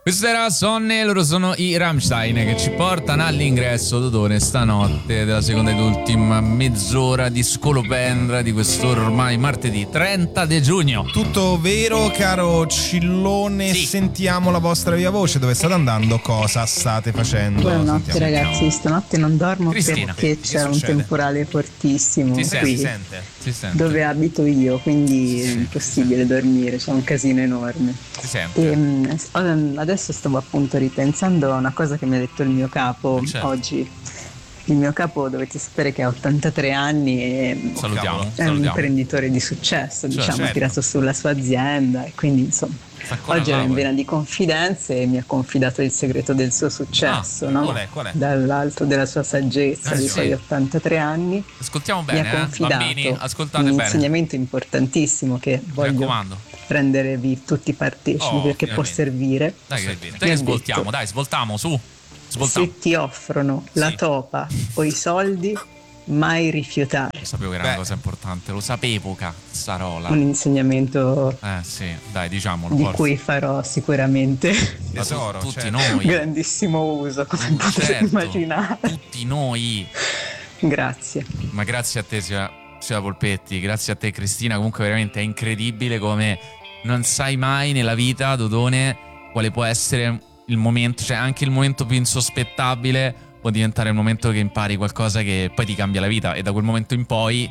Questo era Sonne, loro sono i Rammstein che ci portano all'ingresso Dodone stanotte della seconda ed ultima mezz'ora di Scolopendra di questo ormai martedì 30 di giugno. Tutto vero, caro Cillone, sì. Sentiamo la vostra viva voce, dove state andando, cosa state facendo? Buonanotte ragazzi, stanotte non dormo Cristina, perché c'è un temporale fortissimo qui Si sente. dove abito io, quindi è impossibile dormire, c'è un casino enorme. Si sente. E adesso stavo appunto ripensando a una cosa che mi ha detto il mio capo oggi. Il mio capo, dovete sapere che ha 83 anni e Salutiamo. è un imprenditore di successo, diciamo, ha tirato sulla sua azienda e quindi insomma oggi era in vena di confidenze e mi ha confidato il segreto del suo successo, no? Qual è? Dall'alto della sua saggezza, dei suoi 83 anni. Ascoltiamo Mi ha bene, confidato bambini, ascoltate un bene. insegnamento importantissimo che voglio rendervi tutti partecipi perché può servire. Dai, che svoltiamo, dai, svoltiamo, su. Se ti offrono la topa o i soldi, mai rifiutare. Lo sapevo che era una cosa importante, lo sapevo, cazzarola. Un insegnamento sì, dai, diciamolo. di cui farò sicuramente tesoro, tutti noi. Grandissimo uso, come potete immaginare. Tutti noi. Grazie. Ma grazie a te, sia Polpetti, grazie a te Cristina, comunque veramente è incredibile come non sai mai nella vita, Dodone, quale può essere il momento, cioè anche il momento più insospettabile può diventare il momento che impari qualcosa che poi ti cambia la vita, e da quel momento in poi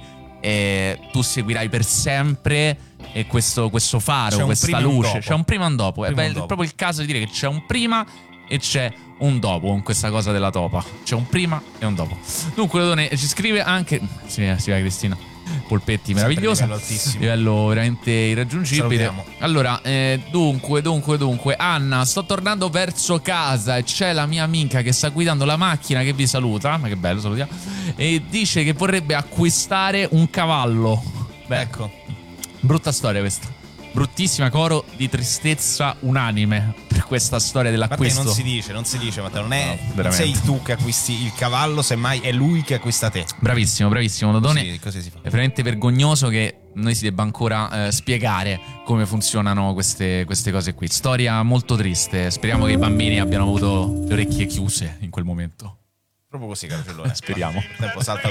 tu seguirai per sempre questo faro, questa luce. C'è un prima e un dopo. È proprio il caso di dire che c'è un prima e c'è un dopo con questa cosa della topa. C'è un prima e un dopo. Dunque Dodone ci scrive anche si va Cristina Polpetti, meravigliosa, livello veramente irraggiungibile. Salutiamo. Allora, dunque Anna, sto tornando verso casa e c'è la mia amica che sta guidando la macchina che vi saluta, ma che bello, salutiamo, e dice che vorrebbe acquistare un cavallo. Beh, ecco, brutta storia questa, bruttissima, coro di tristezza unanime per questa storia dell'acquisto. Non si dice, Matteo, non sei tu che acquisti il cavallo, semmai è lui che acquista te. Bravissimo, Dodone. Così si fa. È veramente vergognoso che noi si debba ancora spiegare come funzionano queste cose qui. Storia molto triste. Speriamo che i bambini abbiano avuto le orecchie chiuse in quel momento. Proprio così, caro Cillone. Speriamo. Il tempo salta